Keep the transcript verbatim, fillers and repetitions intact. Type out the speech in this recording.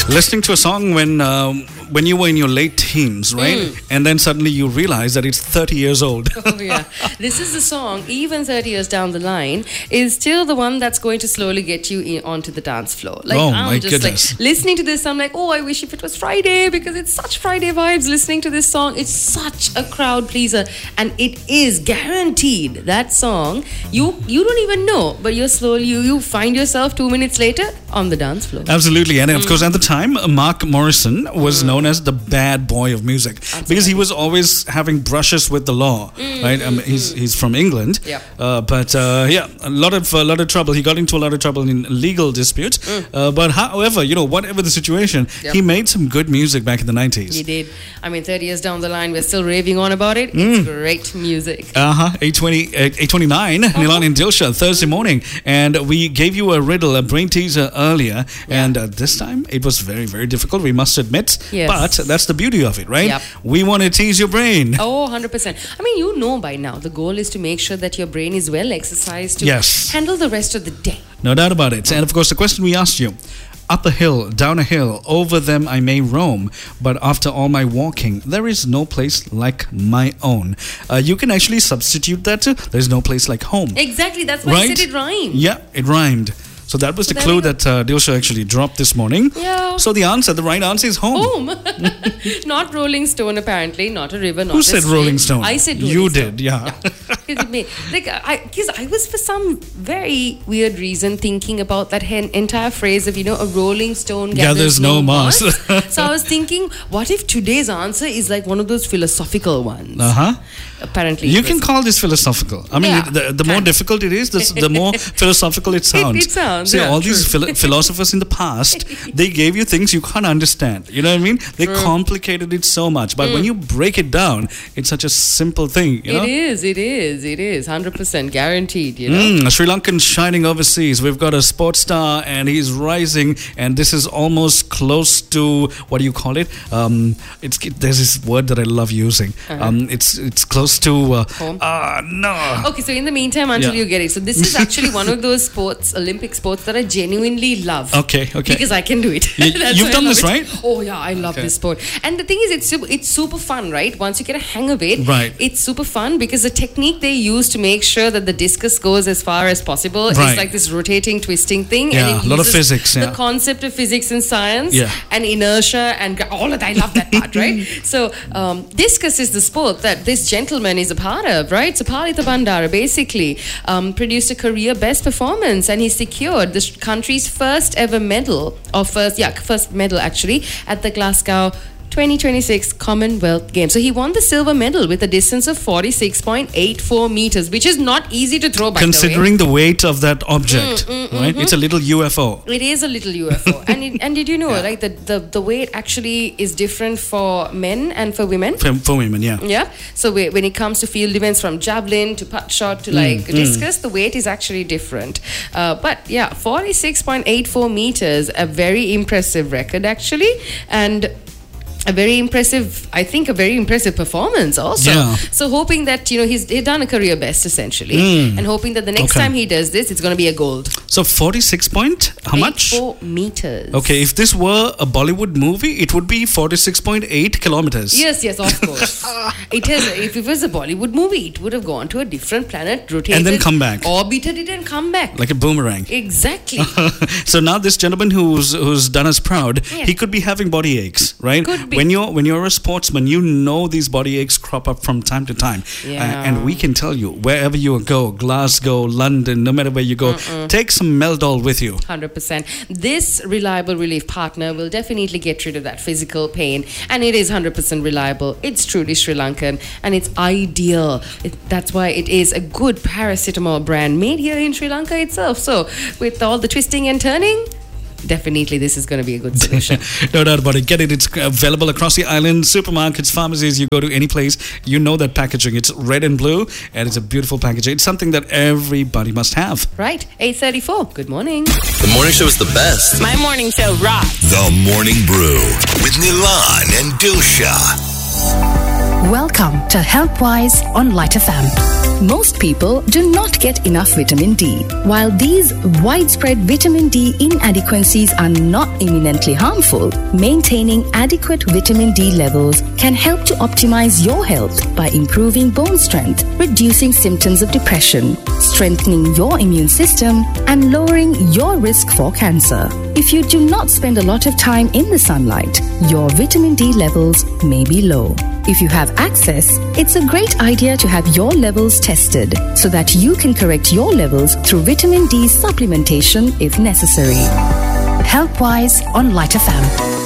Listening to a song when um, when you were in your late teens, right? Mm. And then suddenly you realize that it's thirty years old. Oh, yeah. This is the song, even thirty years down the line, is still the one that's going to slowly get you in, onto the dance floor. Like, oh, I'm my just goodness. like, listening to this, I'm like, oh, I wish if it was Friday, because it's such Friday vibes listening to this song. It's such a crowd pleaser. And it is guaranteed, that song, you you don't even know, but you're slowly, you, you find yourself two minutes later on the dance floor. Absolutely. And of Mm. course, at the time, Mark Morrison was mm. known as the bad boy of music. Absolutely. Because he was always having brushes with the law, mm. right? I mean, he's he's from England, yep. uh, but uh, yeah, a lot of a lot of trouble. He got into a lot of trouble in legal disputes. Mm. Uh, but however, you know, whatever the situation, yep. he made some good music back in the nineties. He did. I mean, thirty years down the line, we're still raving on about it. Mm. It's great music. Uh huh. eight twenty, eight twenty-nine. Uh-huh. Nilan and Dilsha, Thursday morning, and we gave you a riddle, a brain teaser earlier, yeah. and uh, this time it was very, very difficult. We must admit. Yes. But that's the beauty of it, right? Yep. We want to tease your brain. Oh, one hundred percent. I mean, you know by now, the goal is to make sure that your brain is well exercised to yes. handle the rest of the day. No doubt about it. And of course, the question we asked you, up a hill, down a hill, over them I may roam, but after all my walking, there is no place like my own. Uh, you can actually substitute that to, there's no place like home. Exactly, that's why right? I said it rhymed. Yeah, it rhymed. So that was the clue that uh, Dilsha actually dropped this morning. Yeah. So the answer, the right answer is home. Home. Not Rolling Stone, apparently. Not a river, not Who a said stream. Rolling Stone? I said Rolling You Stone. did, yeah. Because yeah. like, I, I was for some very weird reason thinking about that hen, entire phrase of, you know, a rolling stone gathers, gathers no, no moss. moss. So I was thinking, what if today's answer is like one of those philosophical ones? Uh-huh. Apparently. You can call this philosophical. I mean, yeah. it, the, the more difficult it is, the, the more philosophical it sounds. It, it sounds, See, yeah, all true. these philo- philosophers in the past, they gave you things you can't understand. You know what I mean? They True. complicated it so much. But mm. when you break it down, it's such a simple thing, you know? It is, it is, it is. one hundred percent guaranteed, you know? Mm, Sri Lankan shining overseas. We've got a sports star and he's rising, and this is almost close to, what do you call it? Um, it's There's this word that I love using. Uh-huh. Um, it's it's close to... Uh, Home? Uh, no. Okay, so in the meantime, until yeah. you get it. So this is actually one of those sports, Olympic sports, that I genuinely love. Okay, okay. Because I can do it. You, you've done this, it. right? Oh, yeah, I love okay. this sport. And the thing is, it's super, it's super fun, right? Once you get a hang of it, right. it's super fun because the technique they use to make sure that the discus goes as far as possible right. is like this rotating, twisting thing. Yeah, and it a lot of uses physics. Yeah. The concept of physics and science yeah. and inertia and all of that. I love that part, right? So um, discus is the sport that this gentleman is a part of, right? Sapalita Bandara basically um, produced a career best performance, and he secured the country's first ever medal, or first, yeah, first medal actually, at the Glasgow twenty twenty-six Commonwealth Games. So he won the silver medal with a distance of forty-six point eight four meters, which is not easy to throw, by Considering the way. the weight of that object, mm, mm, right? Mm-hmm. It's a little U F O. It is a little U F O. and it, and did you know, yeah. like, the, the, the weight actually is different for men and for women? For, for women, yeah. Yeah. So we, when it comes to field events, from javelin to putt shot to like mm, discus, mm. the weight is actually different. Uh, but yeah, forty-six point eight four meters, a very impressive record actually. And a very impressive, I think, a very impressive performance also. Yeah. So hoping that, you know, he's, he's done a career best essentially. Mm. And hoping that the next okay. time he does this, it's going to be a gold. So forty-six point, how much? four meters. Okay, if this were a Bollywood movie, it would be forty-six point eight kilometers. Yes, yes, of course. It is. If it was a Bollywood movie, it would have gone to a different planet, rotated. And then come back. Orbited it and come back. Like a boomerang. Exactly. So now this gentleman who's who's done us proud, yeah. he could be having body aches, right? Could be. When you're when you're a sportsman, you know these body aches crop up from time to time. Yeah. Uh, and we can tell you, wherever you go, Glasgow, London, no matter where you go, Mm-mm. take some Meldol with you. one hundred percent. This reliable relief partner will definitely get rid of that physical pain. And it is one hundred percent reliable. It's truly Sri Lankan. And it's ideal. It, that's why it is a good paracetamol brand made here in Sri Lanka itself. So with all the twisting and turning, definitely this is going to be a good solution. No doubt about it. Get it. It's available across the island. Supermarkets, pharmacies, you go to any place, you know that packaging. It's red and blue, and it's a beautiful packaging. It's something that everybody must have. Right. eight thirty-four. Good morning. The morning show is the best. My morning show rocks. The Morning Brew with Nilan and Dilsha. Welcome to HealthWise on Light F M. Most people do not get enough vitamin D. While these widespread vitamin D inadequacies are not imminently harmful, maintaining adequate vitamin D levels can help to optimize your health by improving bone strength, reducing symptoms of depression, strengthening your immune system, and lowering your risk for cancer. If you do not spend a lot of time in the sunlight, your vitamin D levels may be low. If you have access, it's a great idea to have your levels tested so that you can correct your levels through vitamin D supplementation if necessary. HealthWise on Light F M.